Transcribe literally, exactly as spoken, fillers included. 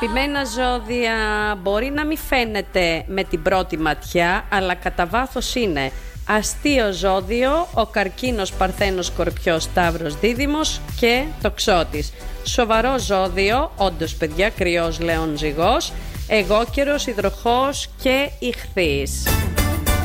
Αγαπημένα ζώδια, μπορεί να μην φαίνεται με την πρώτη ματιά, αλλά κατά βάθος είναι αστείο ζώδιο, ο Καρκίνος, Παρθένος, Σκορπιός, Ταύρος, Δίδυμος και Τοξότης. Σοβαρό ζώδιο, όντως παιδιά, Κρυός, Λέων, Ζυγός, Αιγόκερος, Υδροχόος και Ιχθύς.